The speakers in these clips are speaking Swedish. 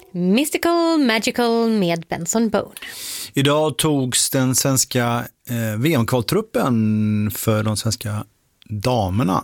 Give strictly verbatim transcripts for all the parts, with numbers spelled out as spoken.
Mystical Magical med Benson Boone. Idag togs den svenska eh, V M-kvaltruppen för de svenska damerna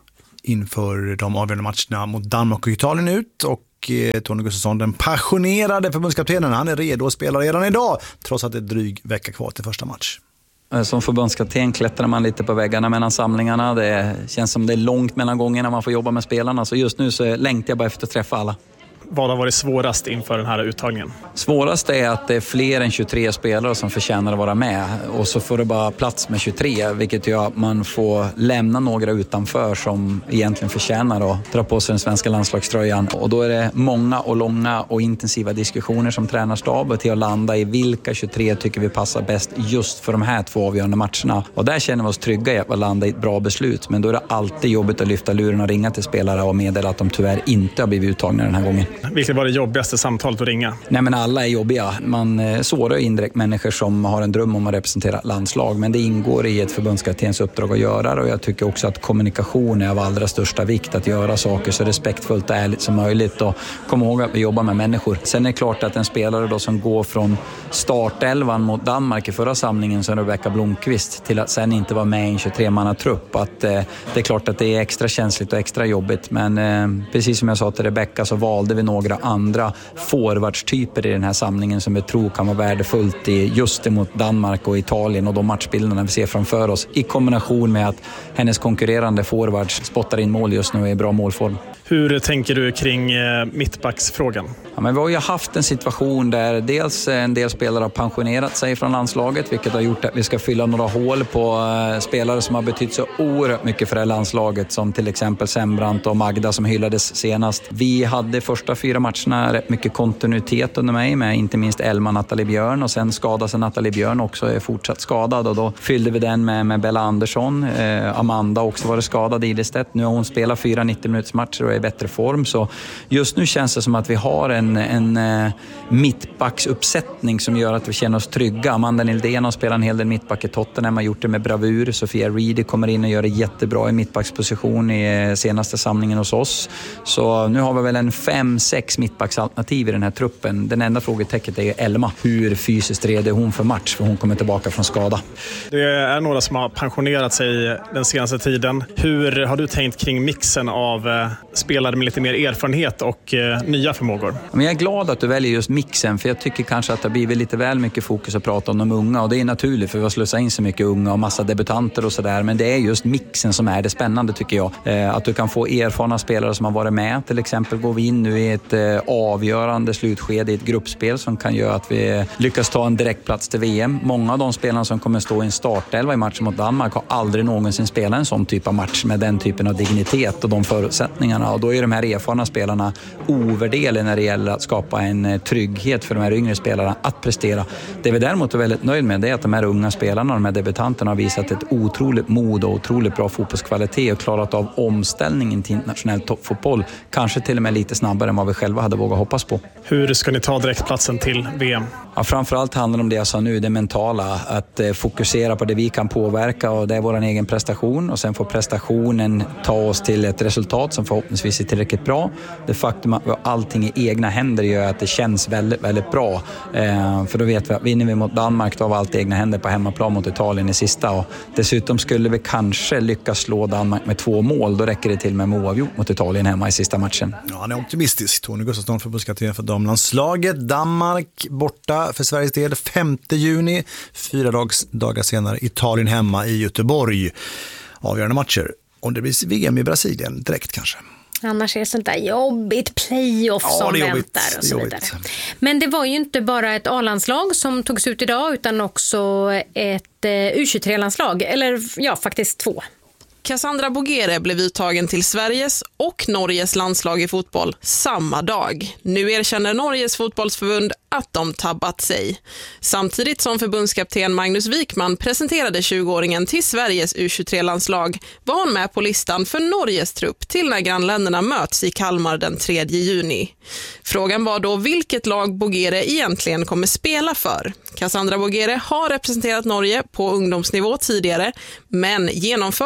inför de avgörande matcherna mot Danmark och Italien ut, och eh, Tony Gustafsson, den passionerade förbundskaptenen, han är redo att spela redan idag trots att det är dryg vecka kvar till första match. Som förbundskapten klättrar man lite på väggarna mellan samlingarna. Det känns som det är långt mellan gångerna man får jobba med spelarna, så just nu så längtar jag bara efter att träffa alla. Vad har varit svårast inför den här uttagningen? Svårast är att det är fler än tjugotre spelare som förtjänar att vara med. Och så får det bara plats med tjugotre, vilket gör att man får lämna några utanför som egentligen förtjänar att dra på sig den svenska landslagströjan. Och då är det många och långa och intensiva diskussioner som tränarstab till att landa i vilka tjugotre tycker vi passar bäst just för de här två avgörande matcherna. Och där känner vi oss trygga i att landa i ett bra beslut. Men då är det alltid jobbigt att lyfta luren och ringa till spelare och meddela att de tyvärr inte har blivit uttagna den här gången. Vilket var det jobbigaste samtalet att ringa? Nej, men alla är jobbiga. Man sårar indirekt människor som har en dröm om att representera landslag, men det ingår i ett förbundskaptens uppdrag att göra det, och jag tycker också att kommunikation är av allra största vikt, att göra saker så respektfullt och ärligt som möjligt och komma ihåg att vi jobbar med människor. Sen är det klart att en spelare då som går från startelvan mot Danmark i förra samlingen som Rebecka Blomqvist till att sen inte vara med i en tjugotre-manna-trupp, att eh, det är klart att det är extra känsligt och extra jobbigt, men eh, precis som jag sa till Rebecka så valde vi några andra forwardstyper i den här samlingen som vi tror kan vara värdefullt i just emot Danmark och Italien och de matchbilderna vi ser framför oss, i kombination med att hennes konkurrerande forwards spottar in mål just nu och är i bra målform. Hur tänker du kring eh, mittbacksfrågan? Ja, men vi har ju haft en situation där dels en del spelare har pensionerat sig från landslaget, vilket har gjort att vi ska fylla några hål på eh, spelare som har betytt så oerhört mycket för det här landslaget, som till exempel Sembrant och Magda som hyllades senast. Vi hade första fyra matcherna rätt mycket kontinuitet under mig med inte minst Elma, Nathalie Björn, och sen skadade sig Nathalie Björn också, är fortsatt skadad, och då fyllde vi den med, med Bella Andersson. Eh, Amanda också var skadad i Ilestedt. Nu har hon spelat fyra nittio minuters matcher och är i bättre form, så just nu känns det som att vi har en en, en uh, mittbacksuppsättning som gör att vi känner oss trygga. Amanda Nildén har spelat en hel del mittback i Tottenham, har gjort det med bravur. Sofia Reedy kommer in och gör det jättebra i mittbacksposition i uh, senaste samlingen hos oss. Så nu har vi väl en fem sex mittbacksalternativ i den här truppen. Den enda frågetecknet är Elma. Hur fysiskt redo är hon för match? För hon kommer tillbaka från skada. Det är några som har pensionerat sig den senaste tiden. Hur har du tänkt kring mixen av uh, spelare med lite mer erfarenhet och uh, nya förmågor? Men jag är glad att du väljer just mixen, för jag tycker kanske att det har blivit lite väl mycket fokus att prata om de unga, och det är naturligt för vi har slussat in så mycket unga och massa debutanter och sådär, men det är just mixen som är det spännande tycker jag. Eh, att du kan få erfarna spelare som har varit med, till exempel går vi in nu i ett eh, avgörande slutskede i ett gruppspel som kan göra att vi lyckas ta en direktplats till V M. Många av de spelarna som kommer stå i en startelva i matchen mot Danmark har aldrig någonsin spelat en sån typ av match med den typen av dignitet och de förutsättningarna, och då är de här erfarna spelarna ovärderliga när det gäller att skapa en trygghet för de här yngre spelarna att prestera. Det vi däremot är väldigt nöjd med det är att de här unga spelarna, de här debutanterna har visat ett otroligt mod och otroligt bra fotbollskvalitet och klarat av omställningen till internationell toppfotboll, kanske till och med lite snabbare än vad vi själva hade vågat hoppas på. Hur ska ni ta direktplatsen till V M? Ja, framförallt handlar det om det jag sa nu, det mentala, att eh, fokusera på det vi kan påverka, och det är vår egen prestation, och sen får prestationen ta oss till ett resultat som förhoppningsvis är tillräckligt bra. Det faktum att vi har allting i egna händer gör att det känns väldigt, väldigt bra. Eh, för då vet vi att vinner vi mot Danmark, då har vi allt i egna händer på hemmaplan mot Italien i sista, och dessutom skulle vi kanske lyckas slå Danmark med två mål, då räcker det till med oavgjort mot Italien hemma i sista matchen. Ja, han är optimistisk. Tony Gustafsson, förbundskapten för damlandslaget. Danmark borta för Sveriges del femte juni, fyra dags, dagar senare Italien hemma i Göteborg. Avgörande matcher. Om det blir V M i Brasilien direkt kanske. Annars är det sånt där jobbigt playoff ja, som väntar och så vidare. Men det var ju inte bara ett A-landslag som togs ut idag, utan också ett U tjugotre-landslag. Eller ja, faktiskt två. Cassandra Bogere blev uttagen till Sveriges och Norges landslag i fotboll samma dag. Nu erkänner Norges fotbollsförbund att de tabbat sig. Samtidigt som förbundskapten Magnus Wikman presenterade tjugoåringen till Sveriges U tjugotre-landslag var hon med på listan för Norges trupp till när grannländerna möts i Kalmar den tredje juni. Frågan var då vilket lag Bogere egentligen kommer spela för. Cassandra Bogere har representerat Norge på ungdomsnivå tidigare, men genomförde ett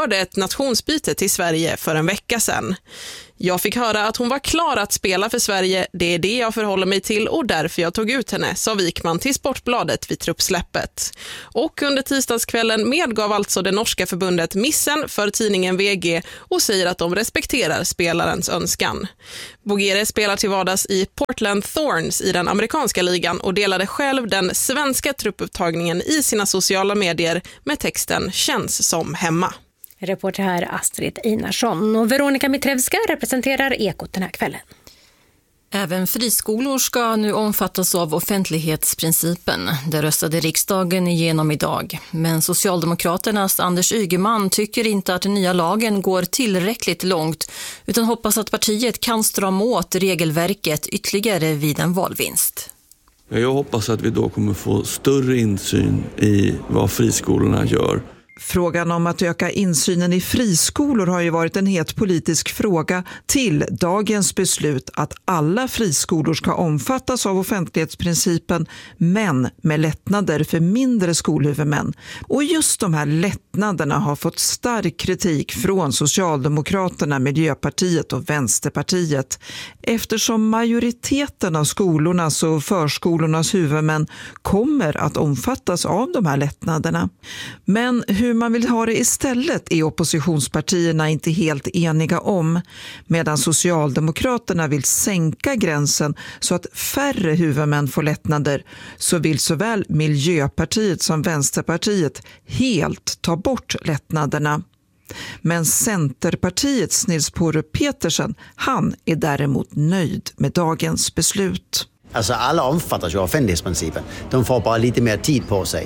nationsbyte till Sverige för en vecka sedan. Jag fick höra att hon var klar att spela för Sverige, det är det jag förhåller mig till och därför jag tog ut henne, sa Wikman till Sportbladet vid truppsläppet. Och under tisdagskvällen medgav alltså det norska förbundet missen för tidningen V G och säger att de respekterar spelarens önskan. Bougere spelar till vardags i Portland Thorns i den amerikanska ligan och delade själv den svenska truppupptagningen i sina sociala medier med texten "Känns som hemma". Reporter här Astrid Einarsson och Veronica Mitrevska representerar Ekot den här kvällen. Även friskolor ska nu omfattas av offentlighetsprincipen. Det röstade riksdagen igenom idag. Men Socialdemokraternas Anders Ygeman tycker inte att den nya lagen går tillräckligt långt utan hoppas att partiet kan strama åt regelverket ytterligare vid en valvinst. Jag hoppas att vi då kommer få större insyn i vad friskolorna gör. Frågan om att öka insynen i friskolor har ju varit en het politisk fråga till dagens beslut att alla friskolor ska omfattas av offentlighetsprincipen men med lättnader för mindre skolhuvudmän. Och just de här lättnaderna har fått stark kritik från Socialdemokraterna, Miljöpartiet och Vänsterpartiet eftersom majoriteten av skolornas och förskolornas huvudmän kommer att omfattas av de här lättnaderna. Men hur Hur man vill ha det istället är oppositionspartierna inte helt eniga om, medan Socialdemokraterna vill sänka gränsen så att färre huvudmän får lättnader, så vill såväl Miljöpartiet som Vänsterpartiet helt ta bort lättnaderna. Men Centerpartiets Nils Porre Petersen, han är däremot nöjd med dagens beslut. Alltså alla omfattas ju av offentlighetsprincipen. De får bara lite mer tid på sig.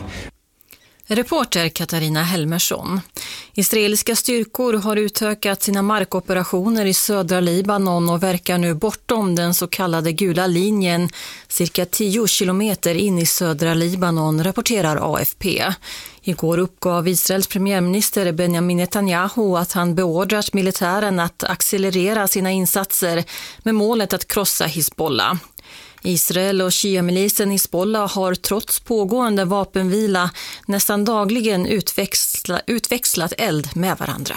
Reporter Katarina Helmersson. Israeliska styrkor har utökat sina markoperationer i södra Libanon och verkar nu bortom den så kallade gula linjen, cirka tio kilometer in i södra Libanon, rapporterar A F P. Igår uppgav Israels premiärminister Benjamin Netanyahu att han beordrat militären att accelerera sina insatser med målet att krossa Hizbollah. Israel och Shia-milisen Hizbollah har trots pågående vapenvila nästan dagligen utväxla, utväxlat eld med varandra.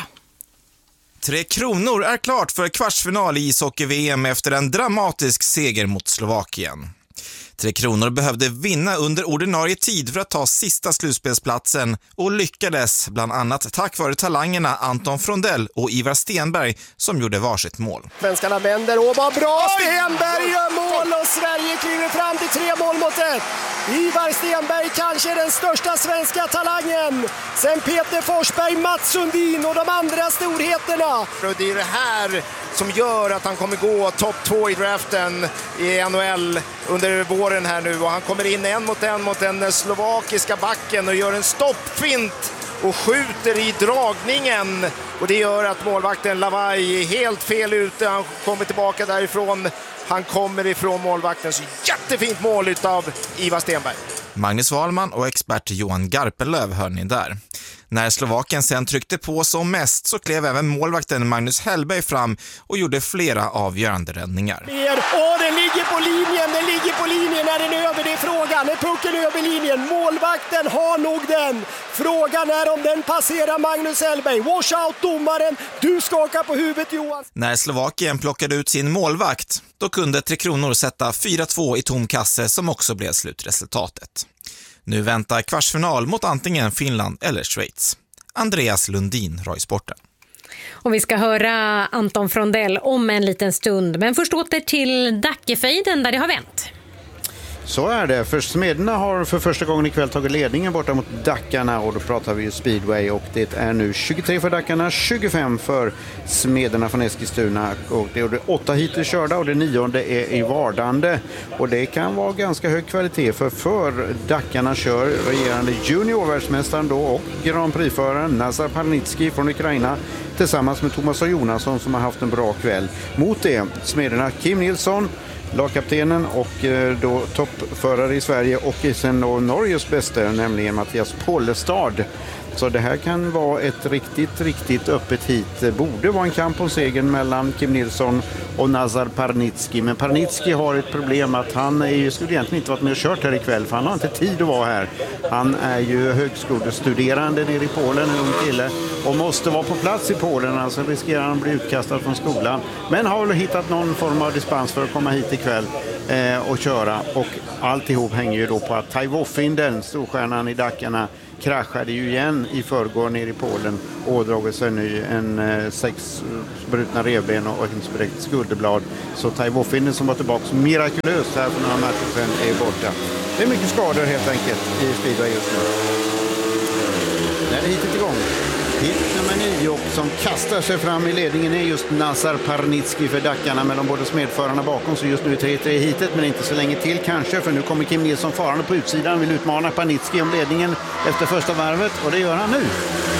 Tre Kronor är klart för kvartsfinal i ishockey-V M efter en dramatisk seger mot Slovakien. Tre Kronor behövde vinna under ordinarie tid för att ta sista slutspelsplatsen och lyckades bland annat tack vare talangerna Anton Frondell och Ivar Stenberg som gjorde varsitt mål. Svenskarna vänder och var bra. Stenberg gör mål och Sverige kliver fram till tre mål mot ett. Ivar Stenberg kanske den största svenska talangen. Sen Peter Forsberg, Mats Sundin och de andra storheterna. Det är det här som gör att han kommer gå topp två i draften i N H L under våren här nu. Och han kommer in en mot en mot den slovakiska backen och gör en stoppfint och skjuter i dragningen. Och det gör att målvakten Lavaj är helt fel ute. Han kommer tillbaka därifrån. Han kommer ifrån målvakten. Så jättefint mål av Ivar Stenberg. Magnus Wahlman och expert Johan Garpenlöv hör ni där. När Slovakien sen tryckte på som mest så klev även målvakten Magnus Hellberg fram och gjorde flera avgörande räddningar. Åh, den ligger på linjen, den ligger på linjen när den är över, det är frågan. Är pucken över linjen? Målvakten har nog den. Frågan är om den passerar Magnus Hellberg. Wash out domaren, du skakar på huvudet Johan. När Slovakien plockade ut sin målvakt, då kunde Tre Kronor sätta fyra två i tom kasse som också blev slutresultatet. Nu väntar kvartsfinal mot antingen Finland eller Schweiz. Andreas Lundin, Röjsporten. Och vi ska höra Anton Frondell om en liten stund. Men först åter till Dackefejden där det har vänt. Så är det, för Smederna har för första gången ikväll tagit ledningen borta mot Dackarna och då pratar vi ju speedway och det är nu tjugotre för Dackarna, tjugofem för Smederna från Eskilstuna och det är åtta hittills körda och det nionde är i vardande och det kan vara ganska hög kvalitet för för Dackarna kör regerande juniorvärldsmästaren då och Grand Prix-föraren Nazar Palnitski från Ukraina tillsammans med Thomas och Jonasson som har haft en bra kväll. Mot det Smederna Kim Nilsson, lagkaptenen och då toppförare i Sverige och sen då Norges bästa, nämligen Mattias Pollestad. Så det här kan vara ett riktigt, riktigt öppet hit. Det borde vara en kamp om segern mellan Kim Nilsson och Nazar Parnitski. Men Parnitski har ett problem att han är ju, skulle egentligen inte varit med och kört här ikväll, för han har inte tid att vara här. Han är ju högskolestuderande nere i Polen, en ung kille, och måste vara på plats i Polen, alltså riskerar han att bli utkastad från skolan. Men har väl hittat någon form av dispens för att komma hit ikväll eh, och köra. Och alltihop hänger ju då på att Tai Woffinden, storstjärnan i Dakarna, kraschade ju igen i förrgår ner i Polen och ådragit sig ny en eh, sex brutna revben och en spräckt skulderblad. Så Tai Woffinden, som var tillbaka mirakulöst här för några matcher sedan, är borta. Det är mycket skador helt enkelt i speedway just nu. När det hittills igång. Hit nummer nio, och som kastar sig fram i ledningen är just Nazar Parnitski för Dakarna, mellan både smedförarna bakom, så just nu är tre tre hitet, men inte så länge till kanske, för nu kommer Kim Nilsson farande på utsidan, vill utmana Parnitski om ledningen efter första varvet, och det gör han nu.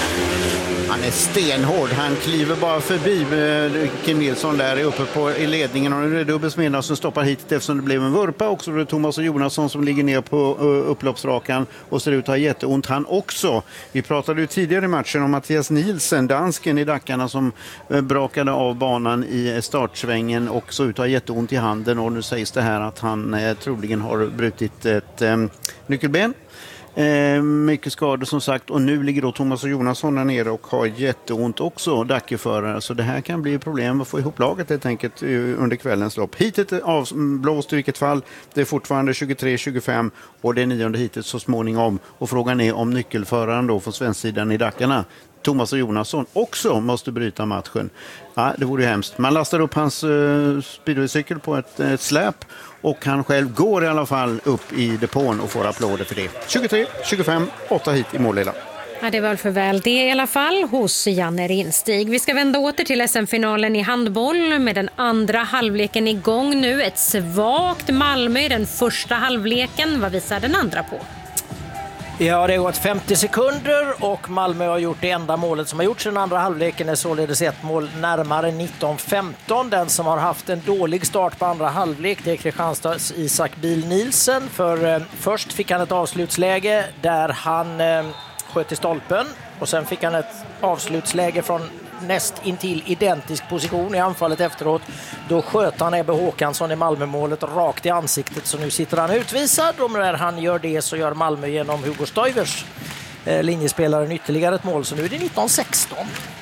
Han är stenhård, han kliver bara förbi Kim Nilsson där uppe på i ledningen, och nu är det dubbelsmedna som stoppar hit eftersom det blev en vurpa också. Det är Thomas och Jonasson som ligger ner på upploppsrakan och ser ut att ha jätteont han också. Vi pratade ju tidigare i matchen om Mattias Nielsen, dansken i Dakarna, som brakade av banan i startsvängen och så ut att ha jätteont i handen, och nu sägs det här att han eh, troligen har brutit ett eh, nyckelben. Eh, mycket skador som sagt, och nu ligger då Thomas och Jonasson där nere och har jätteont också, Dackeförare, så det här kan bli problem att få ihop laget helt enkelt under kvällens lopp. Hitet är avblåst i vilket fall, det är fortfarande tjugotre tjugofem och det är nionde hitet så småningom, och frågan är om nyckelföraren då från svensksidan i Dackarna, Thomas och Jonasson, också måste bryta matchen. Ja, det vore ju hemskt. Man lastar upp hans uh, speedwaycykel på ett, ett släp, och han själv går i alla fall upp i depån och får applåder för det. tjugotre tjugofem, åtta hit i mål. Ja, det var väl för väl det i alla fall hos Janne Rinstig. Vi ska vända åter till S M-finalen i handboll med den andra halvleken igång nu. Ett svagt Malmö i den första halvleken. Vad visar den andra på? Ja, det har gått femtio sekunder och Malmö har gjort det enda målet som har gjorts i den andra halvleken, är således ett mål närmare nitton femton. Den som har haft en dålig start på andra halvlek, det är Kristianstads Isak Bil Nielsen. För eh, först fick han ett avslutsläge där han eh, sköt i stolpen, och sen fick han ett avslutsläge från näst intill identisk position i anfallet efteråt. Då sköt han Ebbe Håkansson i Malmö-målet rakt i ansiktet, så nu sitter han utvisad, och när han gör det så gör Malmö genom Hugo Stoivers eh, linjespelaren ytterligare ett mål, så nu är det nitton sexton.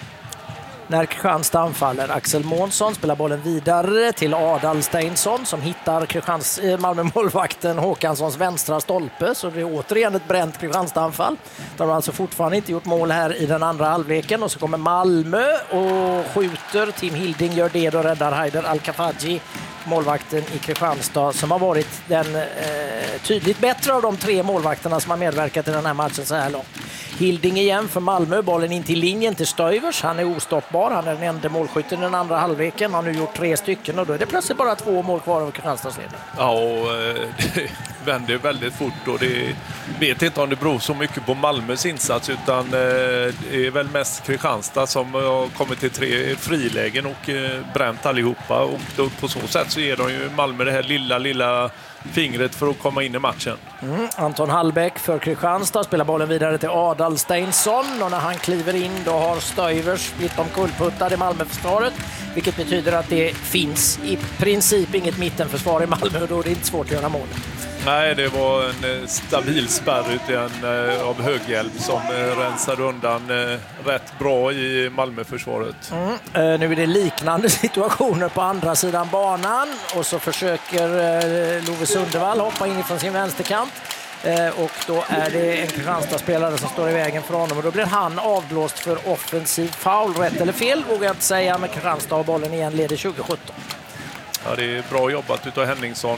När Kristianstad anfaller, Axel Månsson spelar bollen vidare till Adal Steinsson som hittar Kristians, eh, Malmö-målvakten Håkanssons vänstra stolpe, så det är återigen ett bränt Kristianstad-anfall. De har alltså fortfarande inte gjort mål här i den andra halvleken, och så kommer Malmö och skjuter. Tim Hilding gör det, då räddar Haider Al-Kafaji, målvakten i Kristianstad, som har varit den eh, tydligt bättre av de tre målvakterna som har medverkat i den här matchen så här långt. Hilding igen för Malmö, bollen in till linjen till Stoivers. Han är ostoppbar, han är den enda målskytten i den andra halvleken. Han har nu gjort tre stycken, och då är det plötsligt bara två mål kvar av Kristianstads ledning. Ja, och det vänder väldigt fort, och det vet inte om det beror så mycket på Malmös insats, utan det är väl mest Kristianstad som har kommit till tre frilägen och bränt allihopa, och då på så sätt så ger de ju Malmö det här lilla, lilla fingret för att komma in i matchen. Mm, Anton Hallbäck för Kristianstad spelar bollen vidare till Adal Steinsson, och när han kliver in då har Stoivers blivit omkullputtad i Malmöförsvaret, vilket betyder att det finns i princip inget mittenförsvar i Malmö, och då är det inte svårt att göra mål. Nej, det var en stabil spärr ut en, av höghjälp som rensade undan rätt bra i Malmöförsvaret. Mm. Uh, nu är det liknande situationer på andra sidan banan, och så försöker uh, Love Sundevall hoppa in från sin vänsterkant. Uh, och då är det en Kristianstad-spelare som står i vägen för honom, och då blir han avblåst för offensiv foul. Rätt eller fel vågar jag inte säga, men Kristianstad har bollen igen, leder tjugo sjutton. Ja, det är bra jobbat utav Henningsson,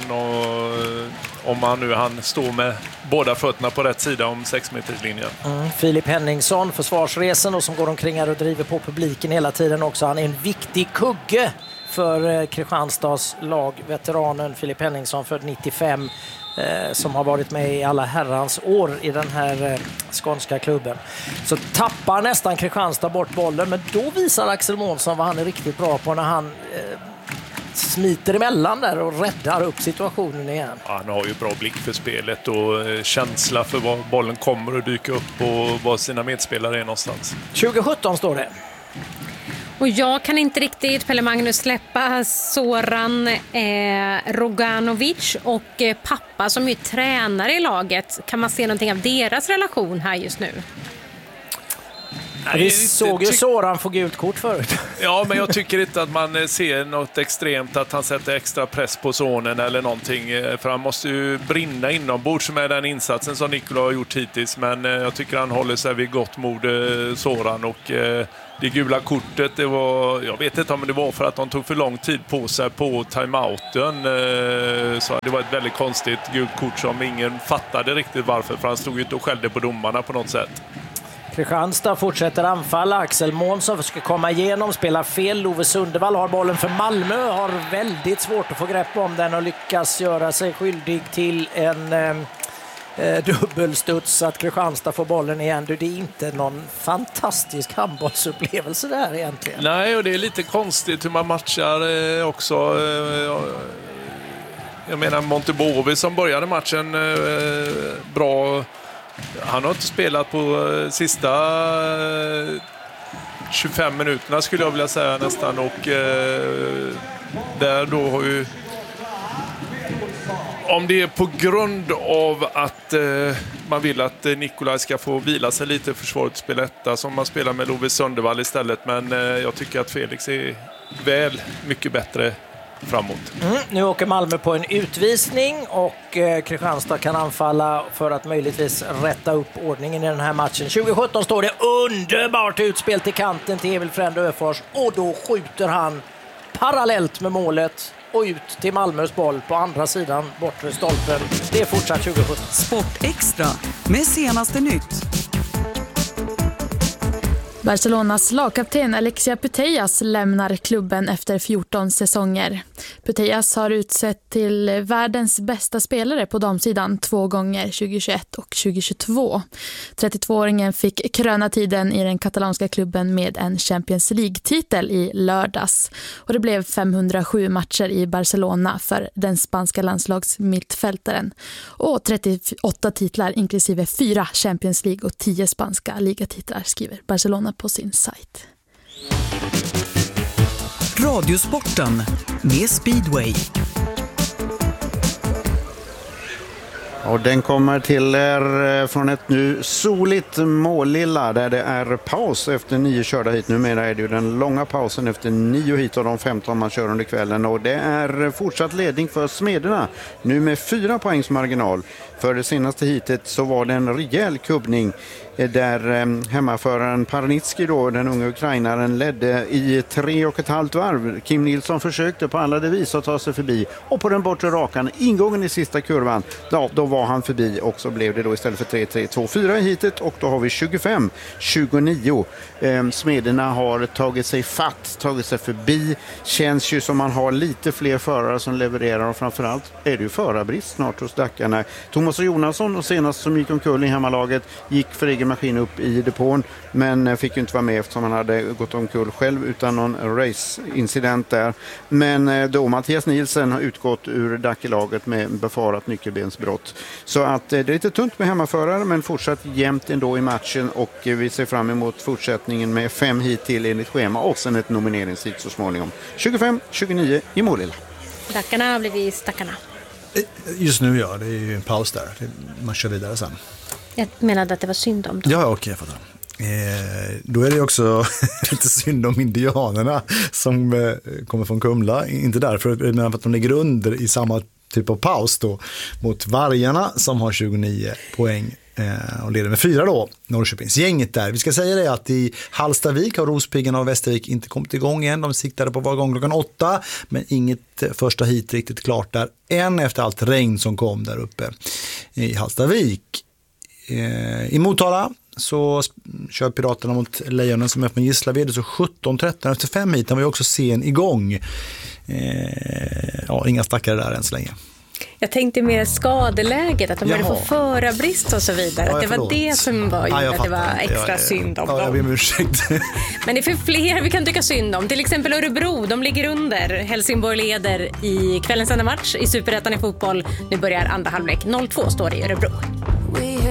och om han nu han står med båda fötterna på rätt sida om sexmeterslinjen. Mm. Filip Henningsson, försvarsresen, och som går omkring här och driver på publiken hela tiden också. Han är en viktig kugge för eh, Kristianstads lag. Veteranen Filip Henningsson, född nittiofem, eh, som har varit med i alla herrans år i den här eh, skånska klubben. Så tappar nästan Kristianstad bort bollen, men då visar Axel Månsson vad han är riktigt bra på när han... Eh, smiter emellan där och räddar upp situationen igen. Ja, han har ju bra blick för spelet och känsla för var bollen kommer att dyka upp och var sina medspelare är någonstans. tjugo sjutton står det. Och jag kan inte riktigt, Pelle Magnus, släppa Zoran eh, Roganovic och eh, pappa som är tränare i laget. Kan man se någonting av deras relation här just nu? Nej, vi såg ju Zoran få gult kort förut. Ja, men jag tycker inte att man ser något extremt, att han sätter extra press på sonen eller någonting. För han måste ju brinna inombords med den insatsen som Nikola har gjort hittills. Men jag tycker han håller sig vid gott mod, Zoran. Och det gula kortet, det var, jag vet inte om det var för att de tog för lång tid på sig på timeouten. Så det var ett väldigt konstigt gult kort som ingen fattade riktigt varför. För han stod ju inte och skällde på domarna på något sätt. Kristianstad fortsätter anfalla. Axel Månsson ska komma igenom, spelar fel. Love Sundevall har bollen för Malmö, har väldigt svårt att få grepp om den och lyckas göra sig skyldig till en eh, dubbelstuds så att Kristianstad får bollen igen. Det är inte någon fantastisk handbollsupplevelse där egentligen. Nej, och det är lite konstigt hur man matchar eh, också. Eh, jag menar Montebovi som började matchen eh, bra. Han har inte spelat på sista tjugofem minuterna skulle jag vilja säga nästan, och eh, där då har ju, om det är på grund av att eh, man vill att eh, Nikolaj ska få vila sig lite för försvaret att spela etta som man spelar med Love Sundevall istället, men eh, jag tycker att Felix är väl mycket bättre framåt. Mm, nu åker Malmö på en utvisning och eh, Kristianstad kan anfalla för att möjligtvis rätta upp ordningen i den här matchen. tjugo sjutton står det, underbart utspel till kanten till Emil Frend Öfors och då skjuter han parallellt med målet och ut till Malmös boll på andra sidan bortre stolpen. Det är fortsatt tjugo sjutton. Sport Extra med senaste nytt. Barcelonas lagkapten Alexia Putellas lämnar klubben efter fjorton säsonger. Putellas har utsett till världens bästa spelare på damsidan två gånger, tjugohundratjugoett och tjugohundratjugotvå. trettiotvååringen fick kröna tiden i den katalanska klubben med en Champions League-titel i lördags. Och det blev femhundrasju matcher i Barcelona för den spanska landslagsmittfältaren. Och trettioåtta titlar inklusive fyra Champions League och tio spanska ligatitlar, skriver Barcelona på sin sajt. Radiosporten med Speedway. Och den kommer till er från ett nu soligt Målilla där det är paus efter nio körda hit. Numera är det ju den långa pausen efter nio hit av de femton man kör under kvällen. Och det är fortsatt ledning för Smederna, nu med fyra poängs marginal. För det senaste hitet så var det en rejäl kubbning där eh, hemmaföraren Parnitski då, den unga ukrainaren, ledde i tre och ett halvt varv. Kim Nilsson försökte på alla devis att ta sig förbi och på den bortre rakan, ingången i sista kurvan, då, då var han förbi och så blev det då istället för tre tre två fyra i hitet och då har vi tjugofem tjugonio. Eh, Smederna har tagit sig fatt, tagit sig förbi. Känns ju som man har lite fler förare som levererar och framförallt är det ju förarbrist snart hos dackarna. Thomas Jonasson och senast som gick omkull i hemmalaget gick för egen maskin upp i depån men fick ju inte vara med eftersom han hade gått omkull själv utan någon race-incident där. Men då Mattias Nielsen har utgått ur dackelaget med befarat nyckelbensbrott. Så att det är lite tunt med hemmaförare men fortsatt jämnt ändå i matchen och vi ser fram emot fortsättningen med fem hit till enligt schema och sen ett nomineringshit så småningom. tjugofem tjugonio i Målilla. Dackarna har blivit stackarna. Just nu ja, det är ju en paus där. Man kör vidare sen. Jag menade att det var synd om dem. Ja, okej, jag fattar. Eh, då är det också lite synd om indianerna som eh, kommer från Kumla. Inte därför, men för att de ligger under i samma typ av paus då mot Vargarna som har tjugonio poäng eh, och leder med fyra då, Norrköpings gänget där. Vi ska säga det att i Hallstavik har Rospiggarna och Västervik inte kommit igång än. De siktade på att vara igång klockan åtta, men inget första hit riktigt klart där än efter allt regn som kom där uppe i Hallstavik. Eh, I Motala så kör Piraterna mot Lejonen som är med Gislaved, så sjutton tretton efter fem hit. Den var ju också sen igång. Eh, ja, inga stackare där än så länge. Jag tänkte mer skadeläget, att de Jaha. började få förarbrist och så vidare. Ja, att det var förlåt. det som var, Ja, jag att det var fattar. extra Ja, ja, ja. synd om Ja, jag dem. ber om ursäkt. Men det är för fler vi kan tycka synd om. Till exempel Örebro, de ligger under. Helsingborg leder i kvällens enda match i Superettan i fotboll. Nu börjar andra halvlek. noll två står det i Örebro.